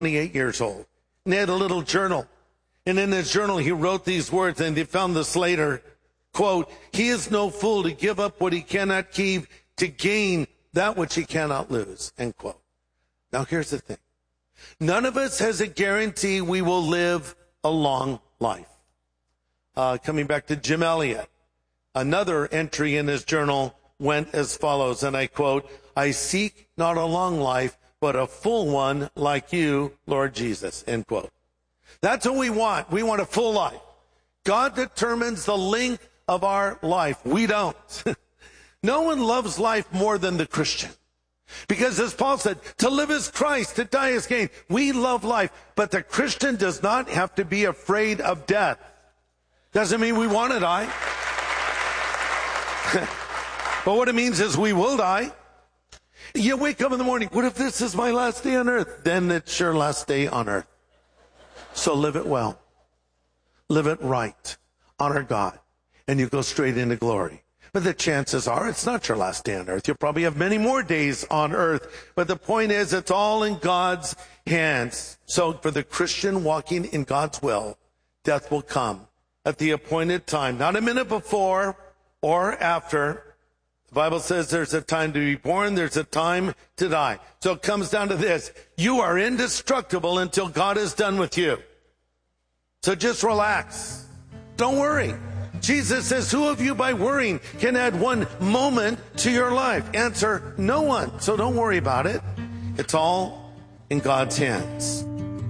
28 years old. And he had a little journal. And in his journal, he wrote these words, and they found this later, quote, "He is no fool to give up what he cannot keep to gain that which he cannot lose," end quote. Now, here's the thing. None of us has a guarantee we will live a long life. Coming back to Jim Elliot, another entry in his journal went as follows, and I quote, "I seek not a long life, but a full one like you, Lord Jesus," end quote. That's what we want. We want a full life. God determines the length of our life. We don't. No one loves life more than the Christian. Because as Paul said, to live is Christ, to die is gain. We love life, but the Christian does not have to be afraid of death. Doesn't mean we want to die. But what it means is we will die. You wake up in the morning, what if this is my last day on earth? Then it's your last day on earth. So live it well. Live it right. Honor God. And you go straight into glory. But the chances are it's not your last day on earth. You'll probably have many more days on earth. But the point is, it's all in God's hands. So for the Christian walking in God's will, death will come at the appointed time. Not a minute before or after. The Bible says there's a time to be born, there's a time to die. So it comes down to this. You are indestructible until God is done with you. So just relax. Don't worry. Jesus says, who of you by worrying can add one moment to your life? Answer, no one. So don't worry about it. It's all in God's hands.